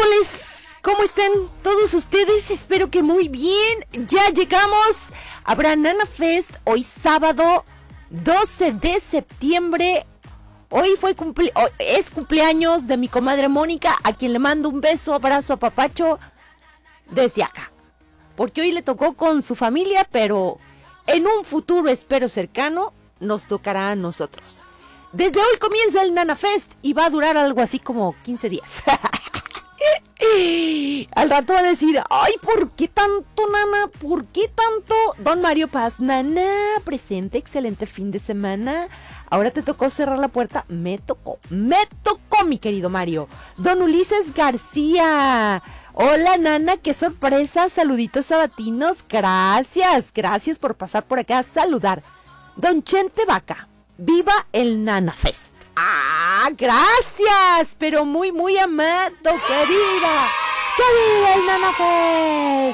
miércoles, ¿cómo están todos ustedes? Espero que muy bien. Ya llegamos a Banana Fest, hoy sábado 12 de septiembre. Hoy es cumpleaños de mi comadre Mónica, a quien le mando un beso, abrazo, apapacho desde acá. Porque hoy le tocó con su familia, pero en un futuro, espero cercano, nos tocará a nosotros. Desde hoy comienza el Nana Fest y va a durar algo así como 15 días. Al rato va a decir, ay, ¿por qué tanto, Nana? ¿Por qué tanto? Don Mario Paz, Nana, presente, excelente fin de semana. Ahora te tocó cerrar la puerta. Me tocó, mi querido Mario. Don Ulises García. Hola, Nana, qué sorpresa. Saluditos sabatinos. Gracias por pasar por acá a saludar. Don Chente Vaca. ¡Viva el Nana Fest! ¡Ah, gracias! Pero muy, muy amado. ¡Que viva! ¡Que viva el Nana